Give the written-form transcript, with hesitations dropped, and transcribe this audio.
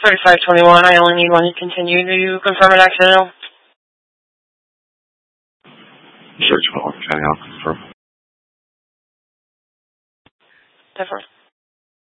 3521, I only need one to continue. Do you confirm an accidental? Search for County, I'll confirm. Different.